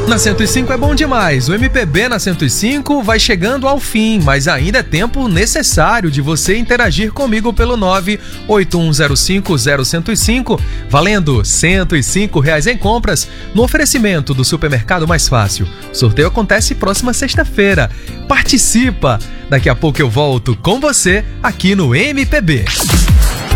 Na 105 é bom demais. O MPB na 105 vai chegando ao fim, mas ainda é tempo necessário de você interagir comigo pelo 981050105, valendo R$ 105 em compras, no oferecimento do Supermercado Mais Fácil. O sorteio acontece próxima sexta-feira. Participa! Daqui a pouco eu volto com você aqui no MPB.